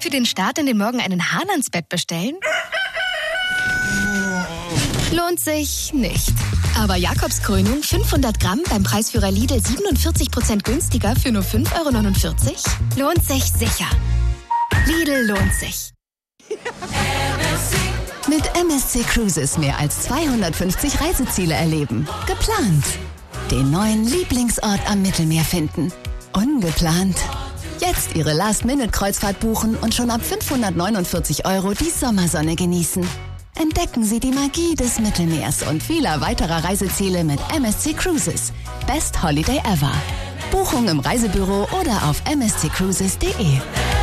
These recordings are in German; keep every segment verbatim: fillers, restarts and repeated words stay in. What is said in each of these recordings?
Für den Start in den Morgen einen Hahn ans Bett bestellen? Lohnt sich nicht. Aber Jakobskrönung fünfhundert Gramm beim Preisführer Lidl siebenundvierzig Prozent günstiger für nur fünf Euro neunundvierzig? Lohnt sich sicher. Lidl lohnt sich. Mit M S C Cruises mehr als zweihundertfünfzig Reiseziele erleben. Geplant. Den neuen Lieblingsort am Mittelmeer finden. Ungeplant. Jetzt Ihre Last-Minute-Kreuzfahrt buchen und schon ab fünfhundertneunundvierzig Euro die Sommersonne genießen. Entdecken Sie die Magie des Mittelmeers und vieler weiterer Reiseziele mit M S C Cruises. Best Holiday ever. Buchung im Reisebüro oder auf m s c cruises punkt d e.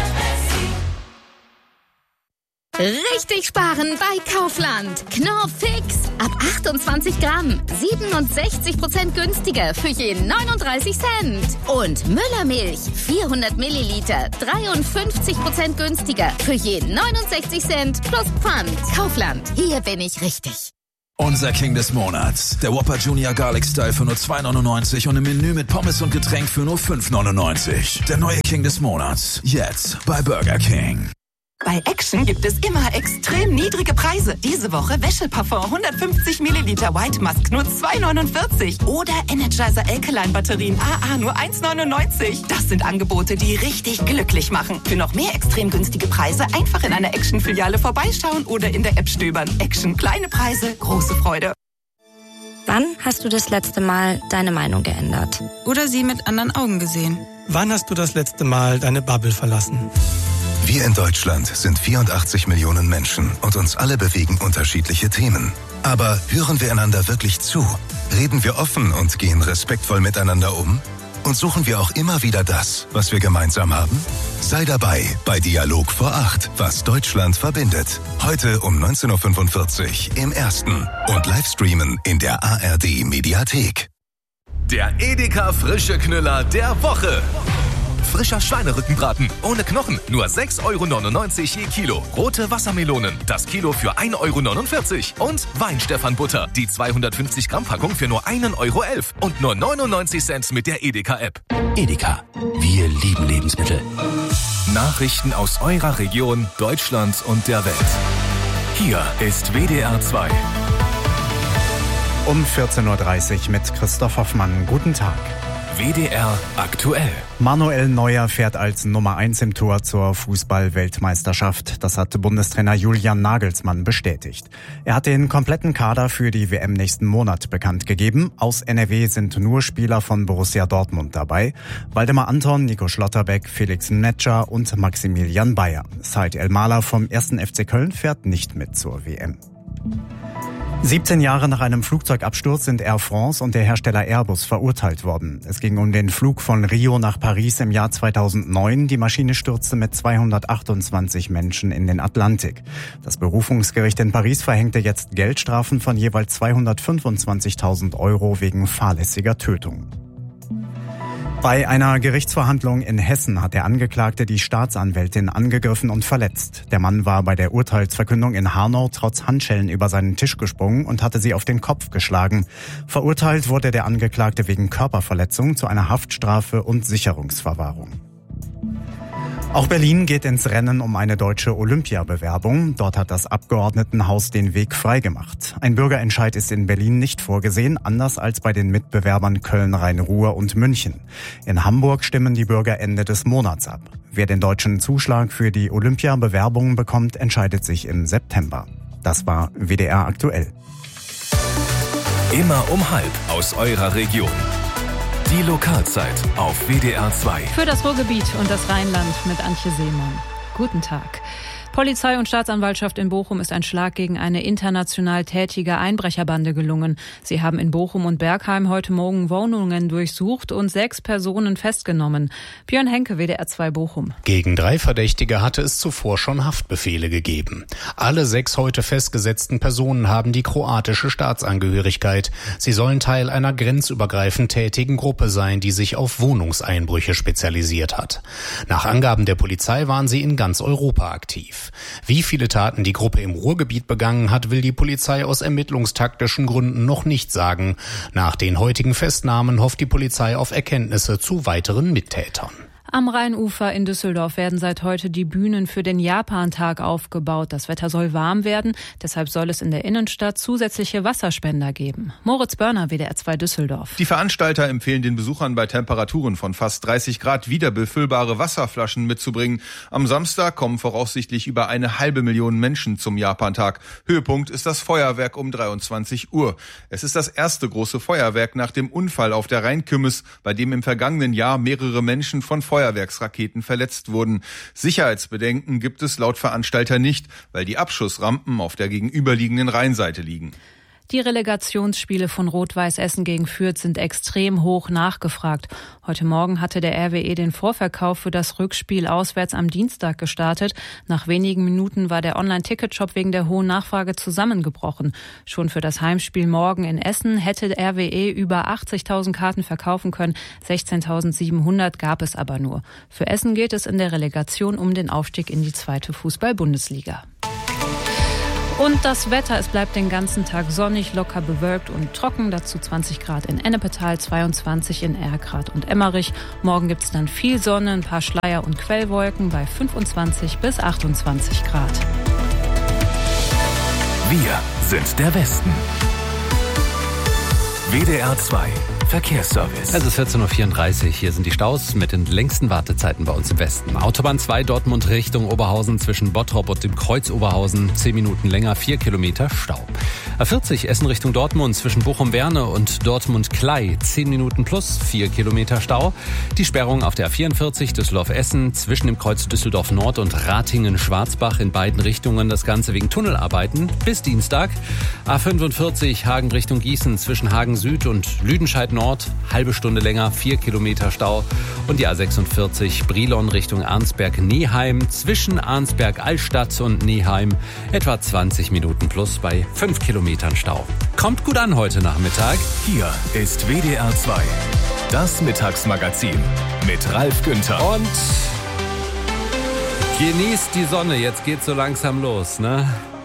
Richtig sparen bei Kaufland. Knorr Fix. Ab achtundzwanzig Gramm. siebenundsechzig Prozent günstiger für je neununddreißig Cent. Und Müllermilch. vierhundert Milliliter. dreiundfünfzig Prozent günstiger für je neunundsechzig Cent plus Pfand. Kaufland. Hier bin ich richtig. Unser King des Monats. Der Whopper Junior Garlic Style für nur zwei neunundneunzig und im Menü mit Pommes und Getränk für nur fünf neunundneunzig. Der neue King des Monats. Jetzt bei Burger King. Bei Action gibt es immer extrem niedrige Preise. Diese Woche Wäscheparfum hundertfünfzig Milliliter White Musk nur zwei neunundvierzig. Oder Energizer Alkaline Batterien A A nur eins neunundneunzig. Das sind Angebote, die richtig glücklich machen. Für noch mehr extrem günstige Preise einfach in einer Action-Filiale vorbeischauen oder in der App stöbern. Action, kleine Preise, große Freude. Wann hast du das letzte Mal deine Meinung geändert? Oder sie mit anderen Augen gesehen? Wann hast du das letzte Mal deine Bubble verlassen? Wir in Deutschland sind vierundachtzig Millionen Menschen und uns alle bewegen unterschiedliche Themen. Aber hören wir einander wirklich zu? Reden wir offen und gehen respektvoll miteinander um? Und suchen wir auch immer wieder das, was wir gemeinsam haben? Sei dabei bei Dialog vor acht, was Deutschland verbindet. Heute um neunzehn Uhr fünfundvierzig im Ersten und Livestreamen in der A R D Mediathek. Der Edeka Frische Knüller der Woche. Frischer Schweinerückenbraten ohne Knochen, nur sechs Euro neunundneunzig je Kilo. Rote Wassermelonen, das Kilo für ein Euro neunundvierzig. Und Weinstephan-Butter, die zweihundertfünfzig Gramm Packung für nur ein Euro elf. Und nur neunundneunzig Cent mit der Edeka-App. Edeka, wir lieben Lebensmittel. Nachrichten aus eurer Region, Deutschland und der Welt. Hier ist W D R zwei. Um vierzehn Uhr dreißig mit Christoph Hoffmann. Guten Tag. W D R aktuell. Manuel Neuer fährt als Nummer eins im Tor zur Fußball-Weltmeisterschaft. Das hat Bundestrainer Julian Nagelsmann bestätigt. Er hat den kompletten Kader für die W M nächsten Monat bekannt gegeben. Aus N R W sind nur Spieler von Borussia Dortmund dabei. Waldemar Anton, Nico Schlotterbeck, Felix Metscher und Maximilian Bayer. Said El-Mala vom ersten F C Köln fährt nicht mit zur W M. siebzehn Jahre nach einem Flugzeugabsturz sind Air France und der Hersteller Airbus verurteilt worden. Es ging um den Flug von Rio nach Paris im Jahr zweitausendneun. Die Maschine stürzte mit zweihundertachtundzwanzig Menschen in den Atlantik. Das Berufungsgericht in Paris verhängte jetzt Geldstrafen von jeweils zweihundertfünfundzwanzigtausend Euro wegen fahrlässiger Tötung. Bei einer Gerichtsverhandlung in Hessen hat der Angeklagte die Staatsanwältin angegriffen und verletzt. Der Mann war bei der Urteilsverkündung in Hanau trotz Handschellen über seinen Tisch gesprungen und hatte sie auf den Kopf geschlagen. Verurteilt wurde der Angeklagte wegen Körperverletzung zu einer Haftstrafe und Sicherungsverwahrung. Auch Berlin geht ins Rennen um eine deutsche Olympiabewerbung. Dort hat das Abgeordnetenhaus den Weg freigemacht. Ein Bürgerentscheid ist in Berlin nicht vorgesehen, anders als bei den Mitbewerbern Köln, Rhein-Ruhr und München. In Hamburg stimmen die Bürger Ende des Monats ab. Wer den deutschen Zuschlag für die Olympiabewerbung bekommt, entscheidet sich im September. Das war W D R aktuell. Immer um halb aus eurer Region. Die Lokalzeit auf W D R zwei. Für das Ruhrgebiet und das Rheinland mit Antje Seemann. Guten Tag. Polizei und Staatsanwaltschaft in Bochum ist ein Schlag gegen eine international tätige Einbrecherbande gelungen. Sie haben in Bochum und Bergheim heute Morgen Wohnungen durchsucht und sechs Personen festgenommen. Björn Henke, W D R zwei Bochum. Gegen drei Verdächtige hatte es zuvor schon Haftbefehle gegeben. Alle sechs heute festgesetzten Personen haben die kroatische Staatsangehörigkeit. Sie sollen Teil einer grenzübergreifend tätigen Gruppe sein, die sich auf Wohnungseinbrüche spezialisiert hat. Nach Angaben der Polizei waren sie in ganz Europa aktiv. Wie viele Taten die Gruppe im Ruhrgebiet begangen hat, will die Polizei aus ermittlungstaktischen Gründen noch nicht sagen. Nach den heutigen Festnahmen hofft die Polizei auf Erkenntnisse zu weiteren Mittätern. Am Rheinufer in Düsseldorf werden seit heute die Bühnen für den Japantag aufgebaut. Das Wetter soll warm werden, deshalb soll es in der Innenstadt zusätzliche Wasserspender geben. Moritz Börner, W D R zwei Düsseldorf. Die Veranstalter empfehlen den Besuchern bei Temperaturen von fast dreißig Grad wieder befüllbare Wasserflaschen mitzubringen. Am Samstag kommen voraussichtlich über eine halbe Million Menschen zum Japantag. Höhepunkt ist das Feuerwerk um dreiundzwanzig Uhr. Es ist das erste große Feuerwerk nach dem Unfall auf der Rheinkümmels, bei dem im vergangenen Jahr mehrere Menschen von Feuerwerksraketen verletzt wurden. Sicherheitsbedenken gibt es laut Veranstalter nicht, weil die Abschussrampen auf der gegenüberliegenden Rheinseite liegen. Die Relegationsspiele von Rot-Weiß Essen gegen Fürth sind extrem hoch nachgefragt. Heute Morgen hatte der R W E den Vorverkauf für das Rückspiel auswärts am Dienstag gestartet. Nach wenigen Minuten war der Online-Ticketshop wegen der hohen Nachfrage zusammengebrochen. Schon für das Heimspiel morgen in Essen hätte der R W E über achtzigtausend Karten verkaufen können. sechzehntausendsiebenhundert gab es aber nur. Für Essen geht es in der Relegation um den Aufstieg in die zweite Fußball-Bundesliga. Und das Wetter, es bleibt den ganzen Tag sonnig, locker bewölkt und trocken. Dazu zwanzig Grad in Ennepetal, zweiundzwanzig in Erkrath und Emmerich. Morgen gibt es dann viel Sonne, ein paar Schleier- und Quellwolken bei fünfundzwanzig bis achtundzwanzig Grad. Wir sind der Westen. W D R zwei Verkehrsservice. Es ist vierzehn Uhr vierunddreißig. Hier sind die Staus mit den längsten Wartezeiten bei uns im Westen. Autobahn zwei Dortmund Richtung Oberhausen zwischen Bottrop und dem Kreuz Oberhausen. zehn Minuten länger, vier Kilometer Stau. A vierzig Essen Richtung Dortmund zwischen Bochum-Werne und Dortmund-Klei. zehn Minuten plus, vier Kilometer Stau. Die Sperrung auf der A vierundvierzig Düsseldorf-Essen zwischen dem Kreuz Düsseldorf Nord und Ratingen-Schwarzbach in beiden Richtungen. Das Ganze wegen Tunnelarbeiten bis Dienstag. A fünfundvierzig Hagen Richtung Gießen zwischen Hagen Süd und Lüdenscheid Nord. Halbe Stunde länger, vier Kilometer Stau. Und die A sechsundvierzig Brilon Richtung Arnsberg-Neheim zwischen Arnsberg-Altstadt und Neheim. Etwa zwanzig Minuten plus bei fünf Kilometern Stau. Kommt gut an heute Nachmittag. Hier ist W D R zwei. Das Mittagsmagazin mit Ralf Günther. Und genießt die Sonne. Jetzt geht's so langsam los, ne?